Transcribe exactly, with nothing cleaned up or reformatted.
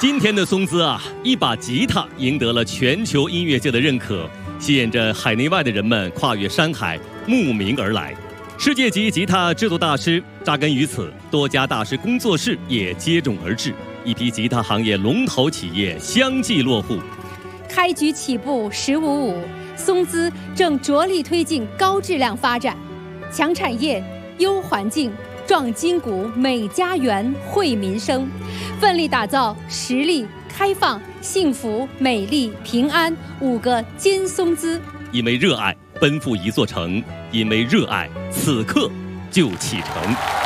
今天的松滋啊，一把吉他赢得了全球音乐界的认可，吸引着海内外的人们跨越山海慕名而来。世界级吉他制作大师扎根于此，多家大师工作室也接踵而至，一批吉他行业龙头企业相继落户。 开局起步十五五，松滋正着力推进高质量发展，强产业、优环境、壮筋骨、美家园、惠民生，奋力打造实力、开放、幸福、美丽、平安五个金松滋。 因为热爱，奔赴一座城；因为热爱，此刻就启程。